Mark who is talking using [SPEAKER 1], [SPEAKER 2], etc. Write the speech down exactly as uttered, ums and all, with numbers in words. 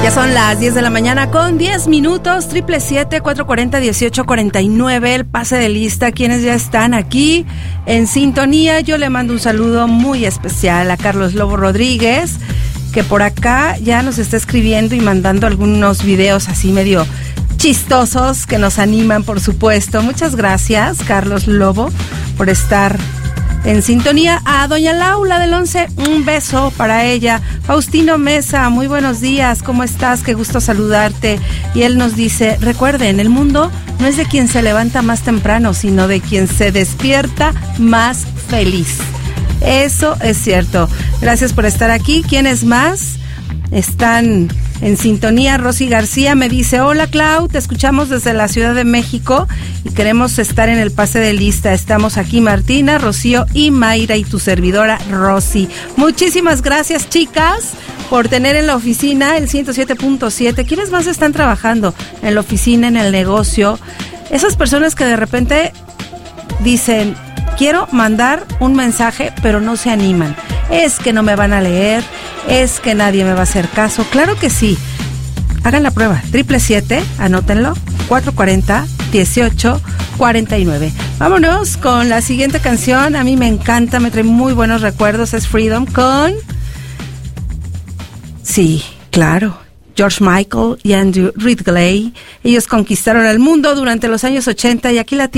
[SPEAKER 1] Ya son las diez de la mañana con diez minutos, triple siete, cuatro cuatro cero, dieciocho cuarenta y nueve, el pase de lista, quienes ya están aquí en sintonía. Yo le mando un saludo muy especial a Carlos Lobo Rodríguez, que por acá ya nos está escribiendo y mandando algunos videos así medio chistosos que nos animan, por supuesto. Muchas gracias, Carlos Lobo, por estar en sintonía. A doña Laura del once, un beso para ella. Faustino Mesa, muy buenos días, ¿cómo estás? Qué gusto saludarte. Y él nos dice, recuerden, el mundo no es de quien se levanta más temprano, sino de quien se despierta más feliz. Eso es cierto. Gracias por estar aquí. ¿Quiénes más están en sintonía? Rosy García me dice, hola Clau, te escuchamos desde la Ciudad de México y queremos estar en el pase de lista. Estamos aquí Martina, Rocío y Mayra y tu servidora Rosy. Muchísimas gracias, chicas, por tener en la oficina el ciento siete punto siete. ¿Quiénes más están trabajando en la oficina, en el negocio? Esas personas que de repente dicen, quiero mandar un mensaje, pero no se animan. Es que no me van a leer, es que nadie me va a hacer caso. Claro que sí. Hagan la prueba. Triple siete, anótenlo, cuatro cuatro cero, dieciocho cuarenta y nueve. Vámonos con la siguiente canción. A mí me encanta, me trae muy buenos recuerdos. Es Freedom con... Sí, claro. George Michael y Andrew Ridgeley. Ellos conquistaron el mundo durante los años ochenta y aquí la